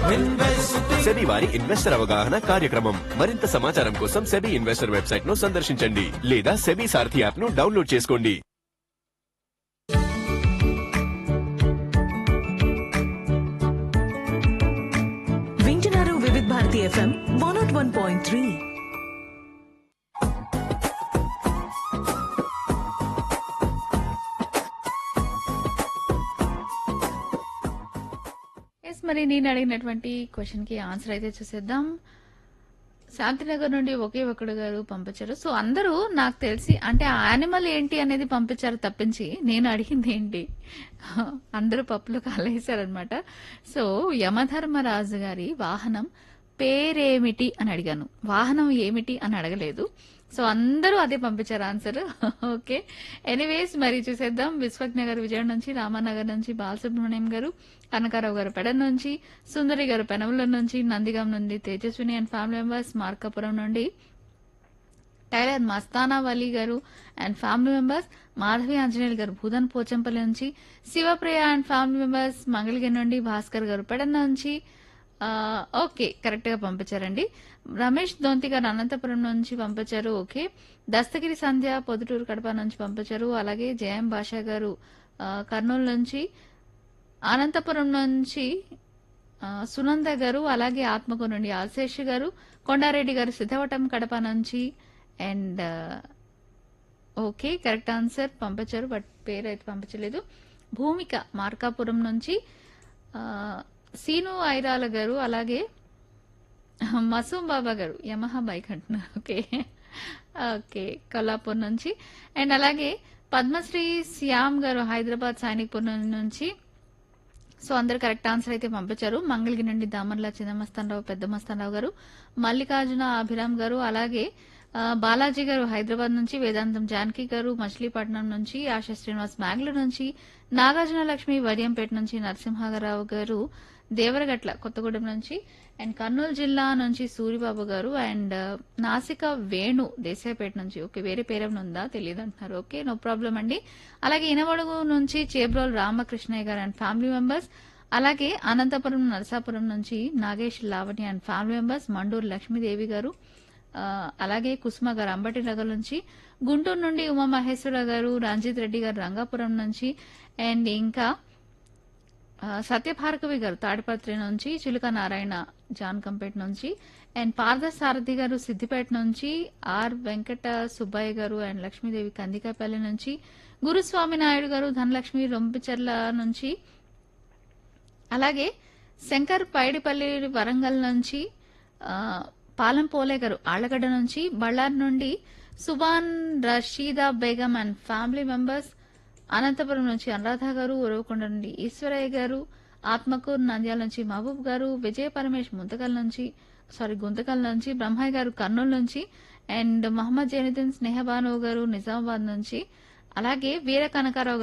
SEBI వారి investor అవగాహన కార్యక్రమం. మరింత సమాచారం కోసం సెబీ ఇన్వెస్టర్ వెబ్సైట్ ను సందర్శించండి లేదా సెబీ సారథి యాప్ ను డౌన్లోడ్ చేసుకోండి. వింటున్నారు వివిధ భారతి ఎఫ్ఎం 101.3. మరి నేను అడిగినటువంటి క్వశ్చన్ కి ఆన్సర్ అయితే చూసేద్దాం. శాంతినగర్ నుండి ఒకే ఒకడు గారు పంపించారు. సో అందరూ నాకు తెలిసి అంటే ఆ యానిమల్ ఏంటి అనేది పంపించారు తప్పించి నేను అడిగింది ఏంటి అందరూ పప్పులో కాలేశారనమాట. సో యమధర్మరాజు గారి వాహనం పేరేమిటి అని అడిగాను, వాహనం ఏమిటి అని అడగలేదు. సో అందరూ అదే పంపించారు ఆన్సర్. ఓకే, ఎనీవేస్ మరి చూసేద్దాం. విశ్వజ్ఞ గారు విజయవాడ నుంచి, రామానగర్ నుంచి బాలసుబ్రహ్మణ్యం గారు, కనకారావు గారు పెడన్ నుంచి, సుందరి గారు పెనమల నుంచి, నందిగాం నుండి Tejaswini and family members, Markapuram నుండి టైలర్ మస్తానా వలీ గారు and family members, Madhavi Anjaneyulu గారు భూదన్ పోచంపల్లి నుంచి, Shivapriya and family members, Mangalagiri నుండి భాస్కర్ గారు పెడన్ నుంచి. ఓకే, కరెక్ట్ గా పంపించారండి. రమేష్ దొంతి గారు అనంతపురం నుంచి పంపించారు. ఓకే, దస్తగిరి సంధ్య పొద్దుటూరు కడప నుంచి పంపించారు. అలాగే జయం భాషా గారు కర్నూలు నుంచి, అనంతపురం నుంచి సునంద గారు, అలాగే ఆత్మకూరు నుండి ఆశేష్ గారు, కొండారెడ్డి గారు సిద్ధవటం కడప నుంచి. అండ్ ఓకే, కరెక్ట్ ఆన్సర్ పంపించారు, బట్ పేరు అయితే పంపించలేదు. భూమిక మార్కాపురం నుంచి, సీను ఐరాల గారు, అలాగే మసూం బాబా గారు యమహా బైక్ అంటున్నారు. ఓకే ఓకే, కొల్లాపూర్ నుంచి. అండ్ అలాగే పద్మశ్రీ శ్యామ్ గారు హైదరాబాద్ సైనిక్పూర్ నుంచి. సో అందరు కరెక్ట్ ఆన్సర్ అయితే పంపించారు. మంగళగిరి నుండి దామర్ల చిన్న మస్తానరావు, పెద్ద మస్తానరావు గారు, మల్లికార్జున అభిరామ్ గారు, అలాగే బాలాజీ గారు హైదరాబాద్ నుంచి, వేదాంతం జానకి గారు మచిలీపట్నం నుంచి, ఆశా శ్రీనివాస్ బెంగళూరు నుంచి, నాగార్జున లక్ష్మి వడియంపేట నుంచి, నరసింహారావు గారు దేవరగట్ల కొత్తగూడెం నుంచి, అండ్ కర్నూలు జిల్లా నుంచి సూరిబాబు గారు, అండ్ నాసిక వేణు దేశాయపేట నుంచి. ఓకే, వేరే పేరేమైనా ఉందా తెలియదు అంటున్నారు. ఓకే, నో ప్రాబ్లం అండి. అలాగే ఇనవడుగు నుంచి చేబ్రోల్ రామకృష్ణయ్య గారు అండ్ ఫ్యామిలీ మెంబర్స్, అలాగే అనంతపురం నరసాపురం నుంచి Nagesh Lavanya and family members, Mandur Lakshmidevi గారు, అలాగే కుసుమ గారు అంబటి నగర్ నుంచి, గుంటూరు నుండి ఉమామహేశ్వర గారు, రంజిత్ రెడ్డి గారు రంగాపురం నుంచి, అండ్ ఇంకా సత్యభార్గవి గారు తాడిపత్రి నుంచి, చిలుక నారాయణ జాన్కంపేట నుంచి, అండ్ పార్థసారథి గారు సిద్దిపేట నుంచి, ఆర్ వెంకట సుబ్బయ్య గారు అండ్ లక్ష్మీదేవి కందికాపల్లి నుంచి, గురుస్వామి నాయుడు గారు ధనలక్ష్మి రొంపిచెర్ల నుంచి, అలాగే శంకర్ పైడిపల్లి వరంగల్ నుంచి, పాలెం పోలే గారు ఆళ్లగడ్డ నుంచి, బళ్ళారి నుండి Subhan Rasheeda Begum and family members, Anantapuram నుంచి అనురాధ గారు, ఉరవకొండ నుండి ఈశ్వరయ్య గారు, ఆత్మకూరు నంద్యాల నుంచి మహబూబ్ గారు, విజయ పరమేష్ గుంతకల్ నుంచి, బ్రహ్మయ్య గారు కర్నూలు నుంచి, అండ్ మహమ్మద్ జైనుద్దీన్ స్నేహబాను గారు నిజామాబాద్ నుంచి, అలాగే వీర కనకారావు